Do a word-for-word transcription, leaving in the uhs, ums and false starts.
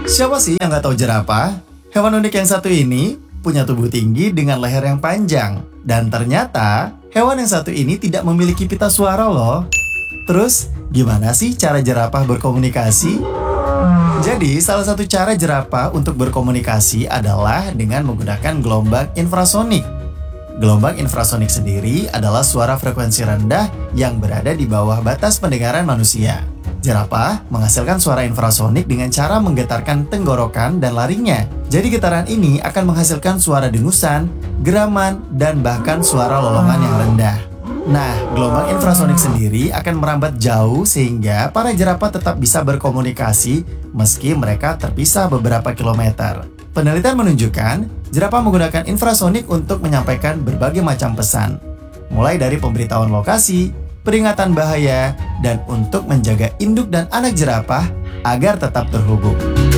Siapa sih yang nggak tahu jerapah? Hewan unik yang satu ini punya tubuh tinggi dengan leher yang panjang. Dan ternyata, hewan yang satu ini tidak memiliki pita suara loh. Terus, gimana sih cara jerapah berkomunikasi? Jadi, salah satu cara jerapah untuk berkomunikasi adalah dengan menggunakan gelombang infrasonik. Gelombang infrasonik sendiri adalah suara frekuensi rendah yang berada di bawah batas pendengaran manusia. Jerapah menghasilkan suara infrasonik dengan cara menggetarkan tenggorokan dan larinya. Jadi getaran ini akan menghasilkan suara dengusan, geraman, dan bahkan suara lolongan yang rendah. Nah, gelombang infrasonik sendiri akan merambat jauh sehingga para jerapah tetap bisa berkomunikasi meski mereka terpisah beberapa kilometer. Penelitian menunjukkan, jerapah menggunakan infrasonik untuk menyampaikan berbagai macam pesan, mulai dari pemberitahuan lokasi, peringatan bahaya, dan untuk menjaga induk dan anak jerapah agar tetap terhubung.